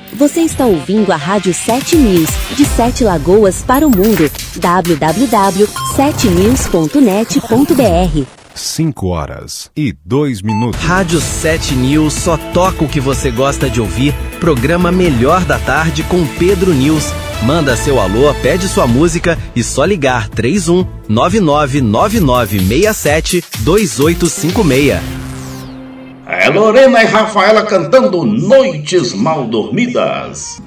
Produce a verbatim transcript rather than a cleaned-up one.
Você está ouvindo a Rádio sete News, de Sete Lagoas para o mundo. w w w ponto sete news ponto net ponto b r. cinco horas e dois minutos. Rádio sete News só toca o que você gosta de ouvir. Programa Melhor da Tarde com Pedro News. Manda seu alô, pede sua música e só ligar três um nove nove nove nove seis sete dois oito cinco seis. É Lorena e Rafaela cantando Noites Mal Dormidas.